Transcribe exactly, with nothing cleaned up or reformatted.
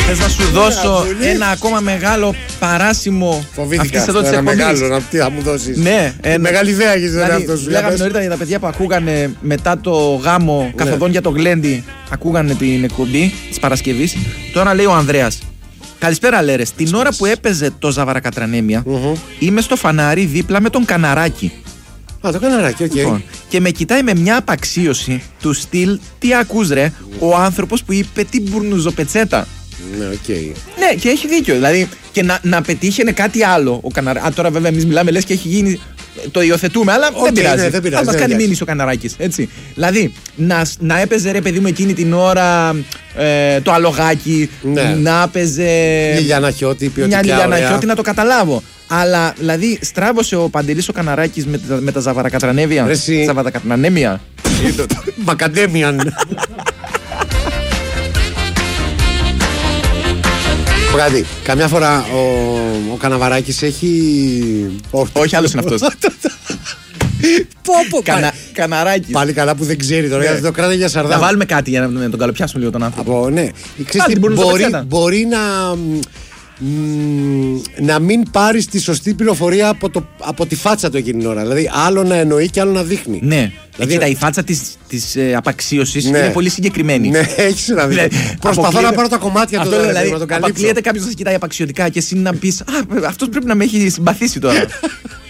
Θες να σου δώσω ένα ακόμα μεγάλο παράσημο αυτής εδώ της εκπομπής? Μεγάλο, τι θα μου δώσεις? Ναι, ένα... μεγάλη ιδέα έχεις τον εαυτό σου. Λέγαμε νωρίτερα για τα παιδιά που ακούγανε μετά το γάμο, ναι, καθοδόν για το γλέντι, ακούγανε την εκπομπή της Παρασκευής. Τώρα λέει ο Ανδρέας: καλησπέρα Λέρες, την ώρα που έπαιζε το Ζαβαρακατρανέμια, mm-hmm. είμαι στο φανάρι δίπλα με τον Καναράκη. Α, το Καναράκη, οκ. Okay. Λοιπόν, και με κοιτάει με μια απαξίωση του στυλ, τι ακούς ρε, ο άνθρωπος που είπε την μπουρνουζοπετσέτα. Ναι, οκ. Okay. Ναι, και έχει δίκιο. Δηλαδή, και να, να πετύχαινε κάτι άλλο ο Καναράκης. Α, τώρα βέβαια εμείς μιλάμε, λες και έχει γίνει. Το υιοθετούμε, αλλά okay, δεν πειράζει. Ναι, δεν πειράζει. Θα μας κάνει μήνυση ο Καναράκης. Έτσι. Δηλαδή, να, να έπαιζε ρε παιδί μου εκείνη την ώρα ε, το αλογάκι, ναι. να έπαιζε. Λιλιάνα Χιώτη, μια Λιλιάνα Χιώτη, να το καταλάβω. Αλλά δηλαδή στράβωσε ο Παντελής ο Καναράκης με, με τα Ζαβαρακατρανέμια. Ζαβαρακατρανέμια. Μακαντέμιαν. Κάτι. Καμιά φορά ο, ο Καναβαράκης έχει. Όχι, άλλος είναι αυτός. Πόπο, Κανα, Καναράκης. Πάλι καλά που δεν ξέρει τώρα, ναι. γιατί το κράτα για σαρδάμ. Να βάλουμε κάτι για να τον καλοπιάσουμε λίγο τον άνθρωπο. Από, ναι. Ξέρεις, μπορεί, μπορεί να. να μην πάρεις τη σωστή πληροφορία από, το, από τη φάτσα του εκείνη την ώρα. Δηλαδή, άλλο να εννοεί και άλλο να δείχνει. Ναι. Δηλαδή, κοίτα, η φάτσα της, της ε, απαξίωσης ναι. είναι πολύ συγκεκριμένη. Ναι, έχεις να δεις. Προσπαθώ να πάρω τα κομμάτια του. Δηλαδή, δηλαδή, αποκλείεται κάποιος να σε κοιτάει απαξιωτικά και εσύ να πεις: α, αυτός πρέπει να με έχει συμπαθήσει τώρα.